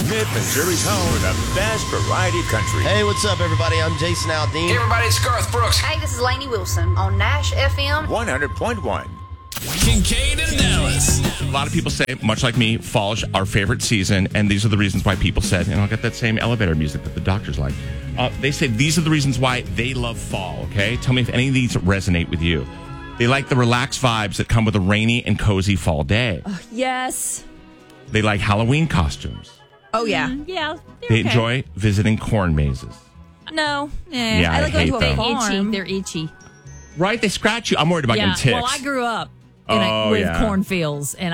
Missouri's home for the best variety of country. Hey, what's up, everybody? I'm Jason Aldean. Hey, everybody, it's Garth Brooks. Hey, this is Lainey Wilson on Nash FM 100.1. Kincaid and Dallas. A lot of people say, much like me, fall's our favorite season, and these are the reasons why people said, and I'll get that same elevator music that the doctors like. They say these are the reasons why they love fall, okay? Tell me if any of these resonate with you. They like the relaxed vibes that come with a rainy and cozy fall day. Yes. They like Halloween costumes. Oh, yeah. Yeah. They enjoy visiting corn mazes. No. Yeah, I like going hate to a them. farm. They're itchy. Right? They scratch you. I'm worried about getting ticks. Well, I grew up with cornfields, and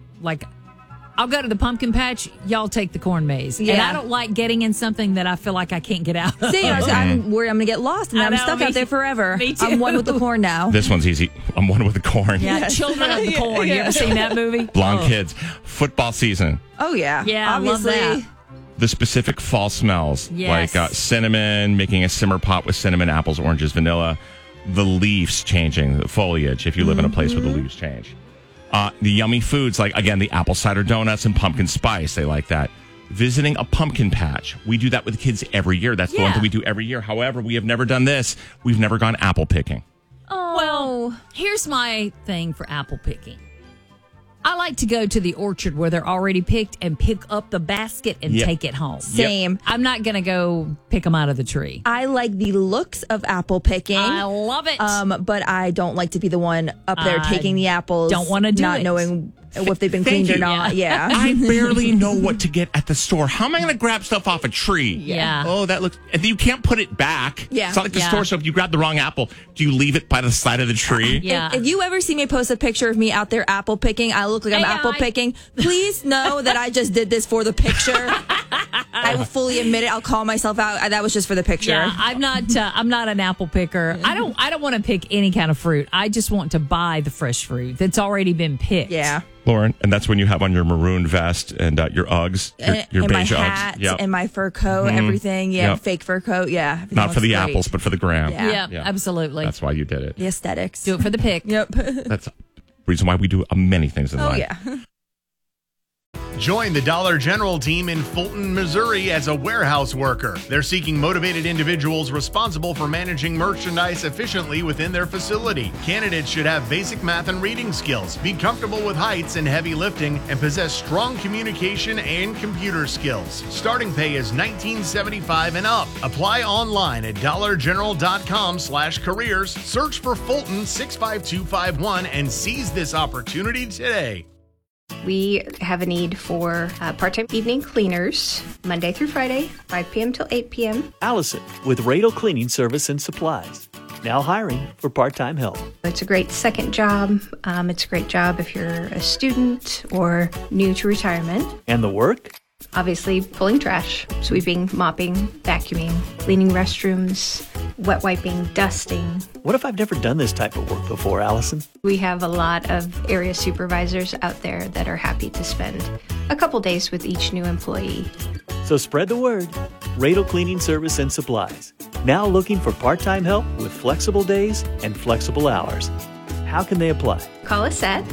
I'll go to the pumpkin patch. Y'all take the corn maze. Yeah. And I don't like getting in something that I feel like I can't get out of. See, I'm worried I'm going to get lost, and I'm stuck out there forever. Me too. I'm one with the corn now. This one's easy. I'm one with the corn. Yeah, Children of the Corn. You ever seen that movie? Blonde kids. Football season. Oh, yeah. Yeah, obviously. I love that. The specific fall smells, Yes. like cinnamon, making a simmer pot with cinnamon, apples, oranges, vanilla, the leaves changing, the foliage, if you live in a place where the leaves change. The yummy foods, like, again, the apple cider donuts and pumpkin spice, they like that. Visiting a pumpkin patch. We do that with kids every year. That's the one thing we do every year. However, we have never done this. We've never gone apple picking. Oh. Well, here's my thing for apple picking. I like to go to the orchard where they're already picked and pick up the basket and take it home. Same. I'm not going to go pick them out of the tree. I like the looks of apple picking. I love it. But I don't like to be the one up there taking the apples. Don't want to do not it. knowing if they've been cleaned or not. Yeah. I barely know what to get at the store. How am I going to grab stuff off a tree? Yeah. Oh, that looks... And you can't put it back. Yeah. It's not like the Yeah. store, so if you grab the wrong apple, do you leave it by the side of the tree? Yeah. If you ever see me post a picture of me out there apple picking, I look like I'm apple picking. Please know that I just did this for the picture. I will fully admit it. I'll call myself out. That was just for the picture. Yeah, I'm not an apple picker. I don't want to pick any kind of fruit. I just want to buy the fresh fruit that's already been picked. Yeah. Lauren, and that's when you have on your maroon vest and your Uggs, your and my beige hat Uggs. Yep. and my fur coat, everything. Yeah, Yep. fake fur coat. Yeah. everything Not for looks the great. apples, but for the gram. Yeah. Yeah, absolutely. That's why you did it. The aesthetics. Do it for the pick. Yep. That's the reason why we do many things in Oh, life. yeah. Join the Dollar General team in Fulton, Missouri as a warehouse worker. They're seeking motivated individuals responsible for managing merchandise efficiently within their facility. Candidates should have basic math and reading skills, be comfortable with heights and heavy lifting, and possess strong communication and computer skills. Starting pay is $19.75 and up. Apply online at dollargeneral.com/careers. Search for Fulton 65251 and seize this opportunity today. We have a need for part-time evening cleaners, Monday through Friday, 5 p.m. till 8 p.m. Allison with Radel Cleaning Service and Supplies. Now hiring for part-time help. It's a great second job. It's a great job if you're a student or new to retirement. And the work? Obviously, pulling trash, sweeping, mopping, vacuuming, cleaning restrooms, wet wiping, dusting. What if I've never done this type of work before, Allison? We have a lot of area supervisors out there that are happy to spend a couple days with each new employee. So spread the word. Radel Cleaning Service and Supplies. Now looking for part-time help with flexible days and flexible hours. How can they apply? Call us at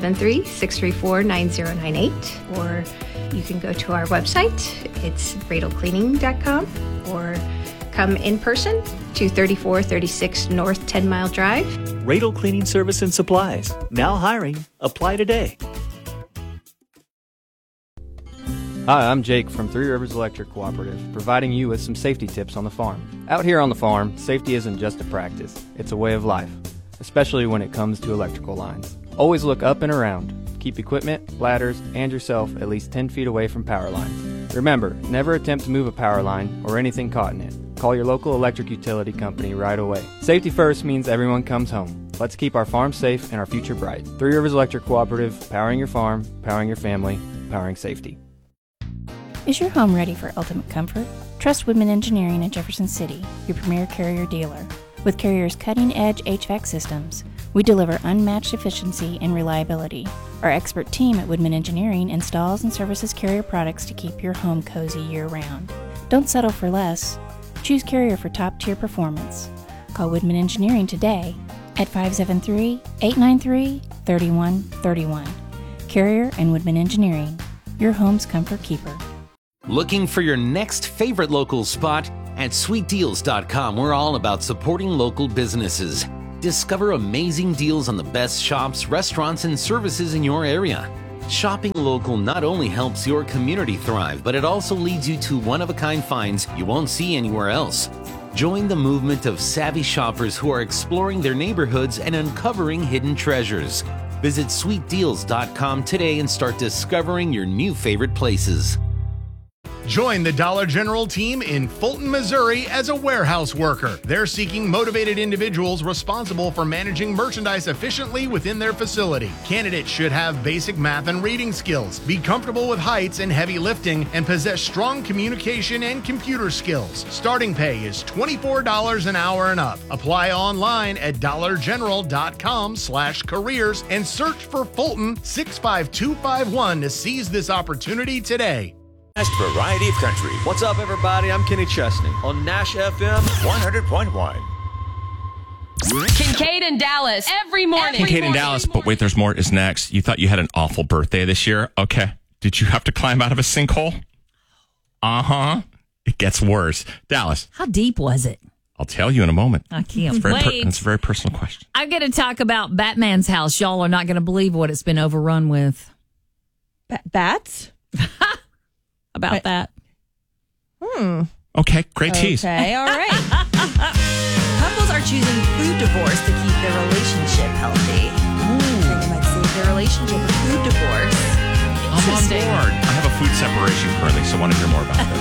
573-634-9098, or you can go to our website. It's radelcleaning.com, or come in person to 3436 North 10 Mile Drive. Radel Cleaning Service and Supplies. Now hiring. Apply today. Hi, I'm Jake from Three Rivers Electric Cooperative, providing you with some safety tips on the farm. Out here on the farm, safety isn't just a practice, it's a way of life, especially when it comes to electrical lines. Always look up and around. Keep equipment, ladders, and yourself at least 10 feet away from power lines. Remember, never attempt to move a power line or anything caught in it. Call your local electric utility company right away. Safety first means everyone comes home. Let's keep our farm safe and our future bright. Three Rivers Electric Cooperative, powering your farm, powering your family, powering safety. Is your home ready for ultimate comfort? Trust Woodman Engineering in Jefferson City, your premier Carrier dealer. With Carrier's cutting-edge HVAC systems, we deliver unmatched efficiency and reliability. Our expert team at Woodman Engineering installs and services Carrier products to keep your home cozy year-round. Don't settle for less. Choose Carrier for top-tier performance. Call Woodman Engineering today at 573-893-3131. Carrier and Woodman Engineering, your home's comfort keeper. Looking for your next favorite local spot? At sweetdeals.com, we're all about supporting local businesses. Discover amazing deals on the best shops, restaurants, and services in your area. Shopping local not only helps your community thrive, but it also leads you to one-of-a-kind finds you won't see anywhere else. Join the movement of savvy shoppers who are exploring their neighborhoods and uncovering hidden treasures. Visit sweetdeals.com today and start discovering your new favorite places. Join the Dollar General team in Fulton, Missouri as a warehouse worker. They're seeking motivated individuals responsible for managing merchandise efficiently within their facility. Candidates should have basic math and reading skills, be comfortable with heights and heavy lifting, and possess strong communication and computer skills. Starting pay is $24 an hour and up. Apply online at dollargeneral.com/careers and search for Fulton 65251 to seize this opportunity today. Best variety of country. What's up, everybody? I'm Kenny Chesney on Nash FM 100.1. Kincaid and Dallas every morning. Kincaid and Dallas, but wait, there's more is next. You thought you had an awful birthday this year? Okay. Did you have to climb out of a sinkhole? Uh-huh. It gets worse. Dallas. How deep was it? I'll tell you in a moment. I can't wait. It's a very personal question. I'm going to talk about Batman's house. Y'all are not going to believe what it's been overrun with. Bats? About that. Okay, great tease. Okay, all right. Couples are choosing food divorce to keep their relationship healthy. They might save their relationship with food divorce. I'm on board. I have a food separation currently, so I want to hear more about it.